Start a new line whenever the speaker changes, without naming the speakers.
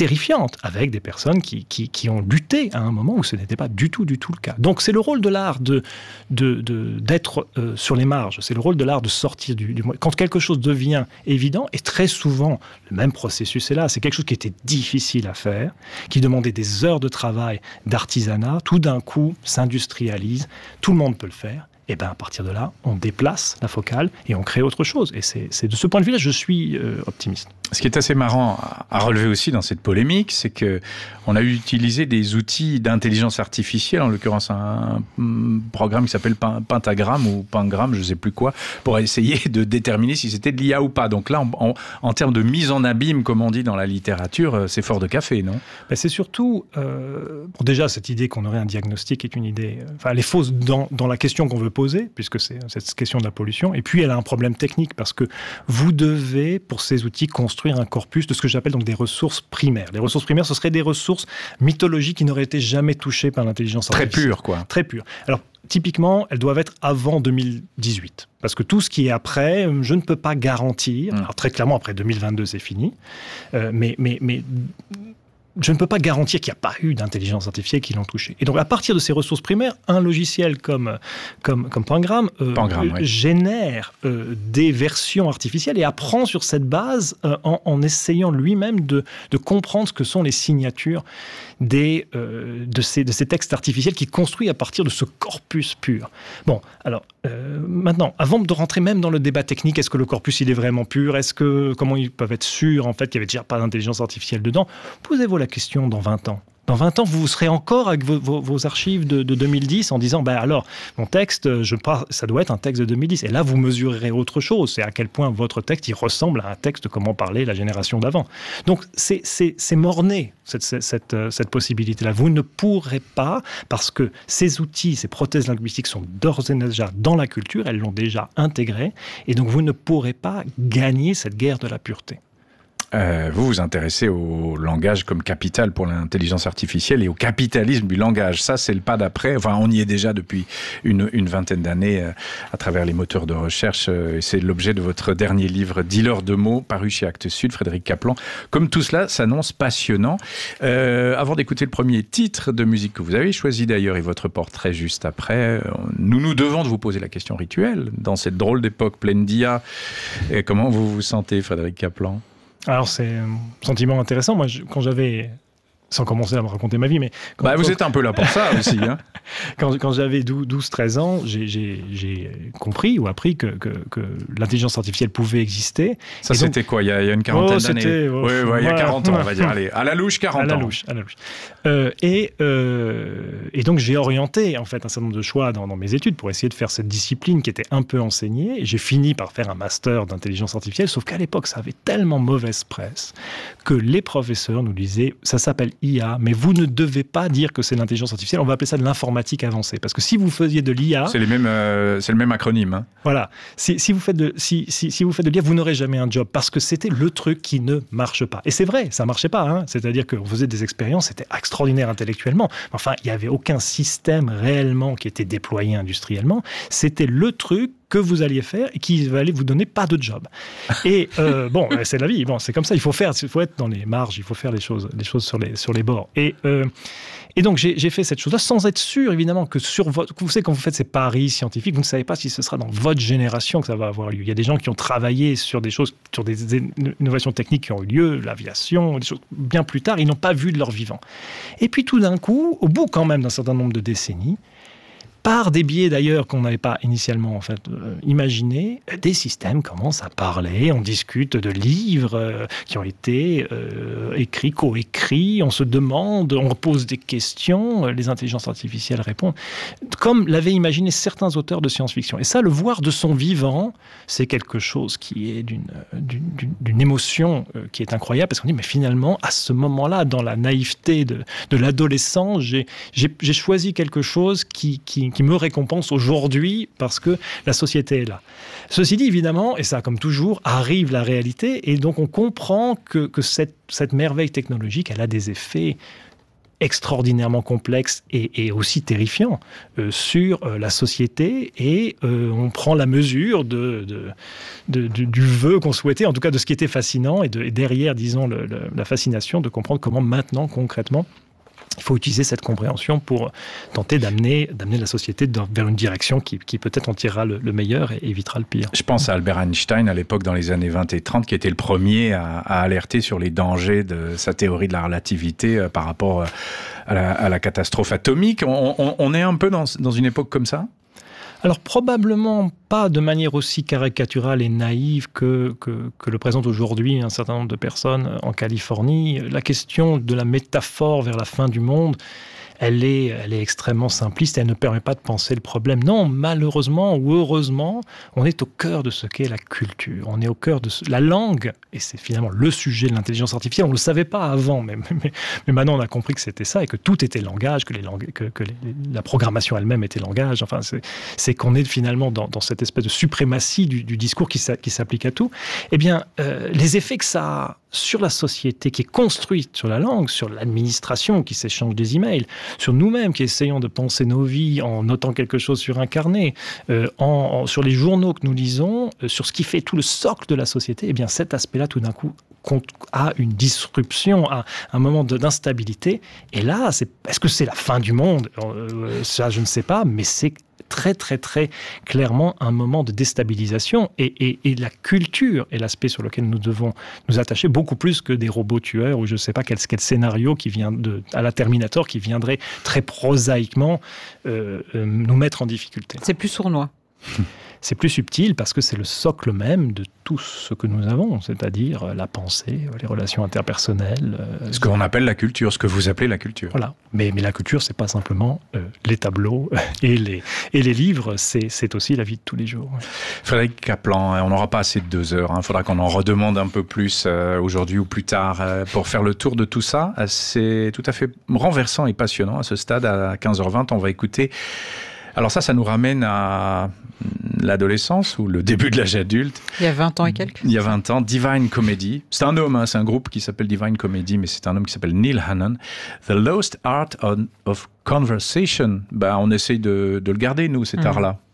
terrifiante, avec des personnes qui ont lutté à un moment où ce n'était pas du tout le cas. Donc c'est le rôle de l'art d'être sur les marges, c'est le rôle de l'art de sortir du... Quand quelque chose devient évident, et très souvent, le même processus est là, c'est quelque chose qui était difficile à faire, qui demandait des heures de travail, d'artisanat, tout d'un coup s'industrialise, tout le monde peut le faire. Et bien à partir de là, on déplace la focale et on crée autre chose. Et c'est de ce point de vue-là, je suis optimiste.
Ce qui est assez marrant à relever aussi dans cette polémique, c'est que on a utilisé des outils d'intelligence artificielle, en l'occurrence un programme qui s'appelle Pentagram ou Pangram, je ne sais plus quoi, pour essayer de déterminer si c'était de l'IA ou pas. Donc là, en termes de mise en abîme, comme on dit dans la littérature, c'est fort de café, non ?
Ben c'est surtout, déjà cette idée qu'on aurait un diagnostic est une idée, elle est fausse dans la question qu'on veut poser, puisque c'est cette question de la pollution, et puis elle a un problème technique, parce que vous devez, pour ces outils, construire un corpus de ce que j'appelle donc des ressources primaires. Les ressources primaires, ce seraient des ressources mythologiques qui n'auraient été jamais touchées par l'intelligence artificielle.
Très pures, quoi.
Très pures. Alors, typiquement, elles doivent être avant 2018. Parce que tout ce qui est après, je ne peux pas garantir. Alors, très clairement, après 2022, c'est fini. Mais je ne peux pas garantir qu'il n'y a pas eu d'intelligence artificielle qui l'ont touché. Et donc, à partir de ces ressources primaires, un logiciel comme Pangram, génère des versions artificielles et apprend sur cette base en essayant lui-même de comprendre ce que sont les signatures de ces textes artificiels qu'il construit à partir de ce corpus pur. Bon, alors, maintenant, avant de rentrer même dans le débat technique, est-ce que le corpus, il est vraiment pur ? Comment ils peuvent être sûrs, en fait, qu'il n'y avait déjà pas d'intelligence artificielle dedans ? Posez-vous la question dans 20 ans. Dans 20 ans, vous serez encore avec vos archives de 2010 en disant, alors, mon texte, ça doit être un texte de 2010. Et là, vous mesurerez autre chose. C'est à quel point votre texte, il ressemble à un texte comment parlait la génération d'avant. Donc, c'est mort-né, cette possibilité-là. Vous ne pourrez pas, parce que ces outils, ces prothèses linguistiques sont d'ores et déjà dans la culture, elles l'ont déjà intégrée, et donc vous ne pourrez pas gagner cette guerre de la pureté.
Vous vous intéressez au langage comme capital pour l'intelligence artificielle et au capitalisme du langage. Ça, c'est le pas d'après. Enfin, on y est déjà depuis une vingtaine d'années à travers les moteurs de recherche. C'est l'objet de votre dernier livre, Dealer de mots, paru chez Actes Sud, Frédéric Kaplan. Comme tout cela s'annonce passionnant. Avant d'écouter le premier titre de musique que vous avez choisi d'ailleurs et votre portrait juste après, nous devons de vous poser la question rituelle dans cette drôle d'époque pleine d'IA. Et comment vous vous sentez, Frédéric Kaplan ?
Alors, c'est un sentiment intéressant. Moi, quand j'avais... Sans commencer à me raconter ma vie, mais...
Vous êtes un peu là pour ça aussi. Hein.
Quand j'avais 12-13 ans, j'ai compris ou appris que l'intelligence artificielle pouvait exister.
Ça, c'était quoi ? Il y a une quarantaine d'années. Il y a 40 ans, on va dire. Allez, à la louche, 40 ans.
À la louche. Et donc, j'ai orienté, en fait, un certain nombre de choix dans mes études pour essayer de faire cette discipline qui était un peu enseignée. Et j'ai fini par faire un master d'intelligence artificielle, sauf qu'à l'époque, ça avait tellement mauvaise presse que les professeurs nous disaient, ça s'appelle IA, mais vous ne devez pas dire que c'est l'intelligence artificielle, on va appeler ça de l'informatique avancée. Parce que si vous faisiez de l'IA...
C'est le même acronyme. Hein.
Voilà. Si vous faites de l'IA, vous n'aurez jamais un job, parce que c'était le truc qui ne marche pas. Et c'est vrai, ça ne marchait pas. Hein. C'est-à-dire qu'on faisait des expériences, c'était extraordinaire intellectuellement. Enfin, il n'y avait aucun système réellement qui était déployé industriellement. C'était le truc que vous alliez faire et qui allait vous donner pas de job. Et c'est la vie. Bon, c'est comme ça. Il faut être dans les marges. Il faut faire les choses sur les bords. Et donc j'ai fait cette chose-là sans être sûr, évidemment, que vous savez, quand vous faites ces paris scientifiques, vous ne savez pas si ce sera dans votre génération que ça va avoir lieu. Il y a des gens qui ont travaillé sur des choses, sur des innovations techniques qui ont eu lieu, l'aviation, des choses bien plus tard. Ils n'ont pas vu de leur vivant. Et puis tout d'un coup, au bout quand même d'un certain nombre de décennies, par des biais d'ailleurs qu'on n'avait pas initialement imaginés, des systèmes commencent à parler, on discute de livres qui ont été écrits, coécrits, on se demande, on pose des questions, les intelligences artificielles répondent, comme l'avaient imaginé certains auteurs de science-fiction. Et ça, le voir de son vivant, c'est quelque chose qui est d'une émotion qui est incroyable, parce qu'on dit, mais finalement, à ce moment-là, dans la naïveté de l'adolescent, j'ai choisi quelque chose qui me récompense aujourd'hui parce que la société est là. Ceci dit, évidemment, et ça comme toujours, arrive la réalité et donc on comprend que cette merveille technologique, elle a des effets extraordinairement complexe et aussi terrifiant sur la société, et on prend la mesure du vœu qu'on souhaitait, en tout cas de ce qui était fascinant, et derrière, disons, la fascination de comprendre comment maintenant, concrètement, il faut utiliser cette compréhension pour tenter d'amener la société vers une direction qui peut-être en tirera le meilleur et évitera le pire.
Je pense à Albert Einstein, à l'époque, dans les années 20 et 30, qui était le premier à alerter sur les dangers de sa théorie de la relativité par rapport à la catastrophe atomique. On est un peu dans une époque comme ça ?
Alors probablement pas de manière aussi caricaturale et naïve que le présente aujourd'hui un certain nombre de personnes en Californie. La question de la métaphore vers la fin du monde, elle est extrêmement simpliste, elle ne permet pas de penser le problème. Non, malheureusement ou heureusement, on est au cœur de ce qu'est la culture. On est au cœur de la langue, et c'est finalement le sujet de l'intelligence artificielle. On ne le savait pas avant, mais maintenant on a compris que c'était ça, et que tout était langage, que la programmation elle-même était langage. Enfin, c'est qu'on est finalement dans cette espèce de suprématie du discours qui s'applique à tout. Eh bien, les effets que ça a sur la société qui est construite sur la langue, sur l'administration qui s'échange des emails, sur nous-mêmes qui essayons de penser nos vies en notant quelque chose sur un carnet, sur les journaux que nous lisons, sur ce qui fait tout le socle de la société, eh bien cet aspect-là, tout d'un coup, a une disruption, a un moment d'instabilité. Et là, est-ce que c'est la fin du monde ? Ça, je ne sais pas, mais c'est très, très, très clairement un moment de déstabilisation. Et la culture est l'aspect sur lequel nous devons nous attacher beaucoup plus que des robots tueurs ou je ne sais pas quel scénario qui vient à la Terminator qui viendrait très prosaïquement nous mettre en difficulté.
C'est plus sournois.
C'est plus subtil parce que c'est le socle même de tout ce que nous avons, c'est-à-dire la pensée, les relations interpersonnelles.
Ce qu'on appelle la culture, ce que vous appelez la culture.
Voilà. Mais la culture, c'est pas simplement les tableaux et les livres, c'est aussi la vie de tous les jours.
Frédéric Kaplan, on n'aura pas assez de 2 heures. Il faudra qu'on en redemande un peu plus aujourd'hui ou plus tard pour faire le tour de tout ça. C'est tout à fait renversant et passionnant à ce stade. À 15h20, on va écouter... Alors ça nous ramène à l'adolescence ou le début de l'âge adulte.
Il y a 20 ans et quelques.
Il y a 20 ans, Divine Comedy. C'est un homme, c'est un groupe qui s'appelle Divine Comedy, mais c'est un homme qui s'appelle Neil Hannon. The Lost Art of Conversation. On essaye de le garder, nous, cet art-là.